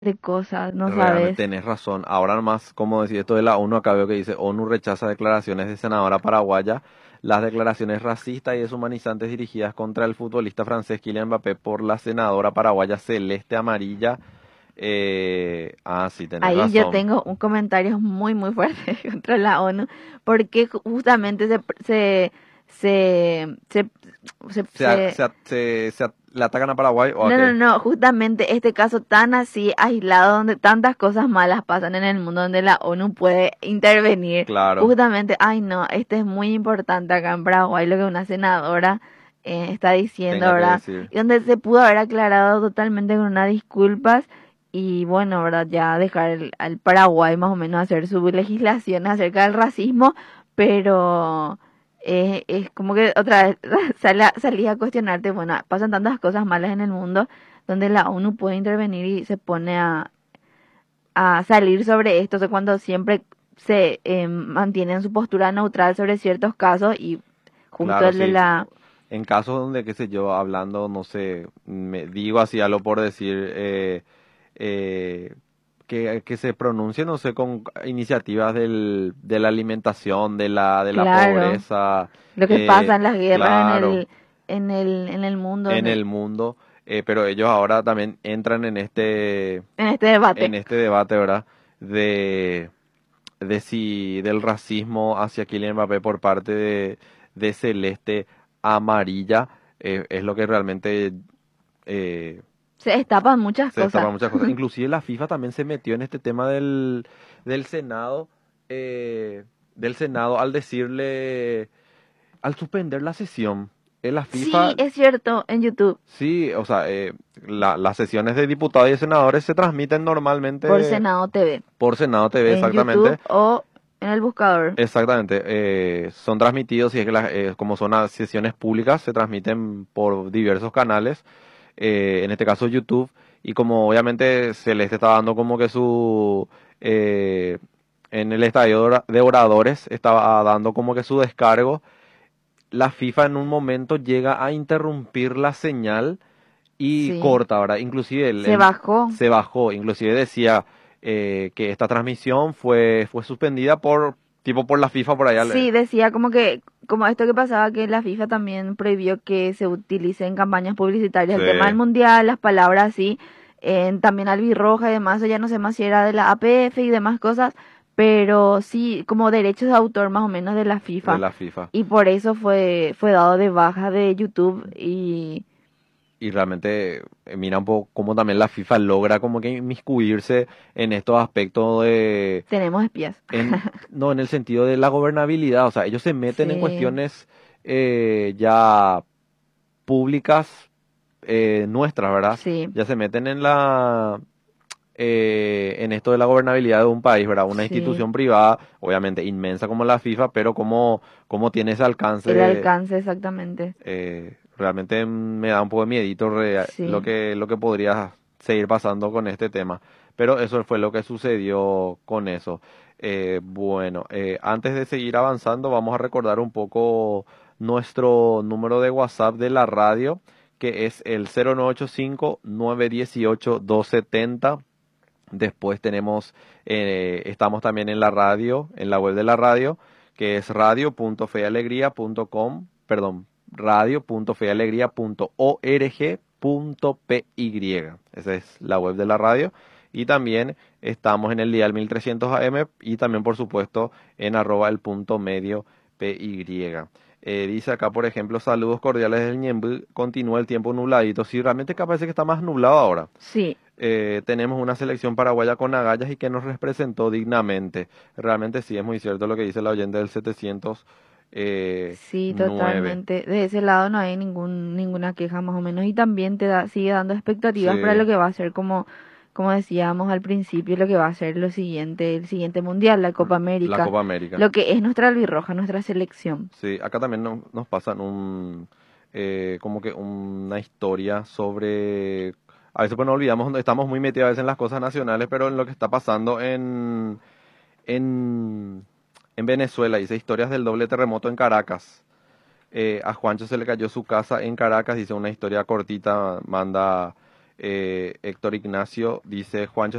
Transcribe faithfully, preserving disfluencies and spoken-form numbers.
de cosas, no Realmente sabes. tenés razón. Ahora nomás, como decía esto de la ONU, acá veo que dice ONU rechaza declaraciones de senadora paraguaya, las declaraciones racistas y deshumanizantes dirigidas contra el futbolista francés Kylian Mbappé por la senadora paraguaya Celeste Amarilla. Eh, ah, sí, tenés Ahí yo razón. tengo un comentario muy, muy fuerte contra la ONU, porque ju- justamente se, se, se, se, se, ¿Se, a- se- se, a- se, se a- le atacan a Paraguay o a no, no, qué? no, justamente este caso tan así aislado, donde tantas cosas malas pasan en el mundo, donde la ONU puede intervenir, Claro, justamente, ay no, este es muy importante acá en Paraguay, lo que una senadora eh, está diciendo, tenga que ¿verdad? decir. Y donde se pudo haber aclarado totalmente con unas disculpas y bueno, ¿verdad? Ya dejar el- al Paraguay más o menos hacer su legislación acerca del racismo, pero eh, es como que otra vez sale a- salís a cuestionarte, bueno, pasan tantas cosas malas en el mundo donde la ONU puede intervenir y se pone a, a salir sobre esto, o sea, cuando siempre se eh, mantienen su postura neutral sobre ciertos casos y justo Claro, el de sí. la... En casos donde, qué sé yo, hablando, no sé, me digo así algo por decir, eh, eh, que, que se pronuncie, no sé, con iniciativas del, de la alimentación, de la, de la Claro, pobreza, lo que pasa eh, en las guerras en claro, el, en el, en el mundo, en en el- el mundo, eh, pero ellos ahora también entran en este, en este en debate. este debate, ¿verdad? De, de si del racismo hacia Kylian Mbappé por parte de, de Celeste Amarilla, eh, es lo que realmente eh, Se destapan muchas se destapa cosas. muchas cosas. Inclusive la FIFA también se metió en este tema del, del Senado, eh, del Senado al decirle, al suspender la sesión. En la Sí, FIFA, es cierto, en YouTube, sí, o sea, eh, la- las sesiones de diputados y de senadores se transmiten por normalmente Senado T V, por Senado T V, en YouTube exactamente. o en el buscador. Exactamente, eh, son transmitidos y es que las, eh, como son a- sesiones públicas, se transmiten por diversos canales, eh, en este caso YouTube, y como obviamente Celeste está dando como que su, eh, en el estadio de ora- de oradores, estaba dando como que su descargo, la FIFA en un momento llega a interrumpir la señal y Sí, corta, ¿verdad? Inclusive él, se él bajó. se bajó, inclusive decía eh, que esta transmisión fue, fue suspendida por, tipo por la FIFA por allá. le- Sí, decía como que, como esto que pasaba, que la FIFA también prohibió que se utilice en campañas publicitarias Sí, el tema del mundial, las palabras así, en, también albirroja y demás, o ya no sé más si era de la A P F y demás cosas, pero sí, como derechos de autor más o menos de la de FIFA. la FIFA. Y por eso fue, fue dado de baja de YouTube y Y realmente eh, mira un poco cómo también la FIFA logra como que inmiscuirse en estos aspectos de, tenemos espías. en, no, en el sentido de la gobernabilidad. O sea, ellos se meten en Sí, cuestiones eh, ya públicas eh, nuestras, ¿verdad? sí, Ya se meten en la eh, en esto de la gobernabilidad de un país, ¿verdad? Una sí, institución privada, obviamente inmensa como la FIFA, pero cómo, cómo tiene ese el alcance, alcance exactamente. eh, realmente me da un poco de miedito re- lo Sí. que, lo que podría seguir pasando con este tema. Pero eso fue lo que sucedió con eso. Eh, bueno, eh, antes de seguir avanzando, vamos a recordar un poco nuestro número de WhatsApp de la radio, que es el cero nueve ocho cinco, nueve uno ocho, dos siete cero. Después tenemos, eh, estamos también en la radio, en la web de la radio, que es radio punto fe y alegría punto com, perdón, radio punto fe y alegría punto org punto py. Esa es la web de la radio. Y también estamos en el dial mil trescientos A M y también, por supuesto, en arroba el punto medio py. Eh, dice acá, por ejemplo, saludos cordiales del Ñemby, continúa el tiempo nubladito. Sí, realmente acá parece que está más nublado ahora. Sí, Eh, tenemos una selección paraguaya con agallas y que nos representó dignamente. Realmente sí, es muy cierto lo que dice la oyente del setecientos sí, nueve. totalmente. De ese lado no hay ningún, ninguna queja más o menos. Y también te da, sigue dando expectativas para Sí, lo que va a ser como, como decíamos al principio, lo que va a ser lo siguiente, el siguiente mundial, la Copa la América, Copa América. lo que es nuestra albirroja, nuestra selección. Sí, acá también no- nos pasan un, eh, como que una historia sobre... A veces pues nos olvidamos, estamos muy metidos a veces en las cosas nacionales, pero en lo que está pasando en, en, en Venezuela. Dice historias del doble terremoto en Caracas. Eh, a Juancho se le cayó su casa en Caracas, dice una historia cortita, manda Eh, Héctor Ignacio dice, Juancho